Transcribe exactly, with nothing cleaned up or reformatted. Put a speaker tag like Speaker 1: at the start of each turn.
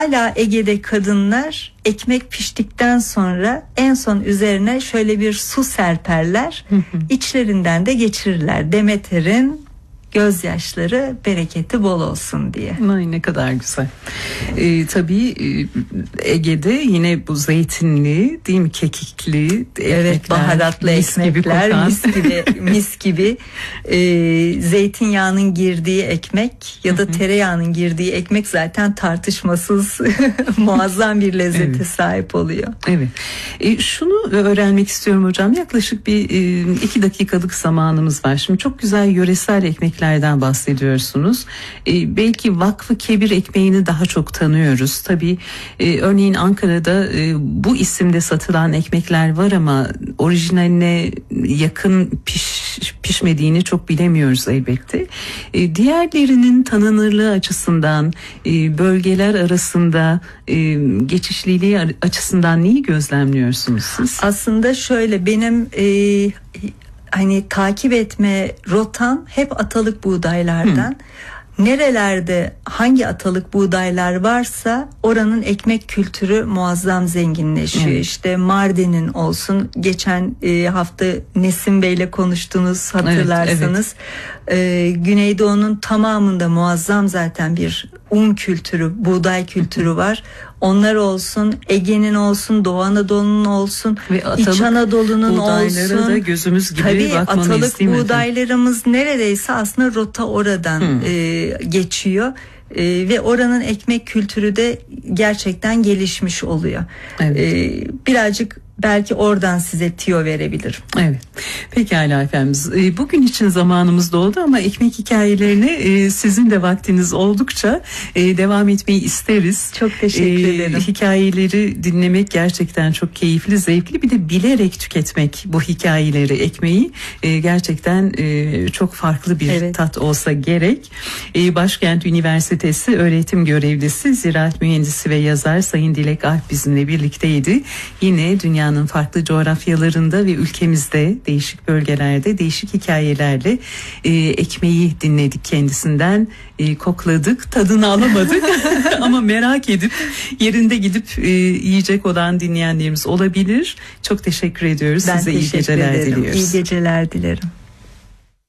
Speaker 1: Hala Ege'de kadınlar ekmek piştikten sonra en son üzerine şöyle bir su serperler. İçlerinden de geçirirler. Demeter'in gözyaşları bereketi bol olsun diye.
Speaker 2: Ay ne kadar güzel. Ee, tabii Ege'de yine bu zeytinli, değil mi, kekikli,
Speaker 1: evet, baharatlı mis ekmekler, gibi mis gibi mis gibi ee, zeytinyağının girdiği ekmek ya da tereyağının girdiği ekmek zaten tartışmasız muazzam bir lezzete evet. sahip oluyor.
Speaker 2: Evet. E, şunu öğrenmek istiyorum hocam. Yaklaşık bir e, iki dakikalık zamanımız var. Şimdi çok güzel yöresel ekmek lerden bahsediyorsunuz. Ee, belki Vakfı Kebir ekmeğini daha çok tanıyoruz. Tabii e, örneğin Ankara'da e, bu isimde satılan ekmekler var ama orijinaline yakın piş, pişmediğini çok bilemiyoruz elbette. E, diğerlerinin tanınırlığı açısından, e, bölgeler arasında e, geçişliliği açısından neyi gözlemliyorsunuz siz?
Speaker 1: Aslında şöyle, benim e, hani takip etme rotam hep atalık buğdaylardan. Hmm. Nerelerde hangi atalık buğdaylar varsa oranın ekmek kültürü muazzam zenginleşiyor. Hmm. İşte Mardin'in olsun, geçen e, hafta Nesim Bey'le konuştunuz hatırlarsanız. Evet, evet. E, Güneydoğu'nun tamamında muazzam zaten bir un kültürü, buğday kültürü var. Onlar olsun, Ege'nin olsun, Doğu Anadolu'nun olsun, ve İç Anadolu'nun olsun.
Speaker 2: Da gözümüz gibi
Speaker 1: tabii
Speaker 2: bakmalıyız,
Speaker 1: atalık buğdaylarımız efendim? Neredeyse aslında rota oradan hmm. e, geçiyor. Ee, ve oranın ekmek kültürü de gerçekten gelişmiş oluyor. Evet. Ee, birazcık belki oradan size tüyo verebilirim.
Speaker 2: Evet. Pekala efendim. Bugün için zamanımız doldu ama ekmek hikayelerine sizin de vaktiniz oldukça devam etmeyi isteriz.
Speaker 1: Çok teşekkür ee, ederim.
Speaker 2: Hikayeleri dinlemek gerçekten çok keyifli, zevkli. Bir de bilerek tüketmek bu hikayeleri, ekmeği gerçekten çok farklı bir evet. tat olsa gerek. Başkent Üniversitesi öğretim görevlisi, ziraat mühendisi ve yazar Sayın Dilek Alp bizimle birlikteydi. Yine dünya farklı coğrafyalarında ve ülkemizde değişik bölgelerde değişik hikayelerle e, ekmeği dinledik kendisinden, e, kokladık, tadını alamadık ama merak edip yerinde gidip e, yiyecek olan dinleyenlerimiz olabilir. Çok teşekkür ediyoruz.
Speaker 1: Ben
Speaker 2: size iyi
Speaker 1: teşekkür
Speaker 2: geceler
Speaker 1: ederim.
Speaker 2: diliyoruz.
Speaker 1: İyi geceler dilerim.